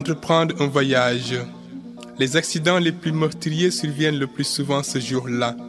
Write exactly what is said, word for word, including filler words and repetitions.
entreprendre un voyage. Les accidents les plus meurtriers surviennent le plus souvent ce jour-là.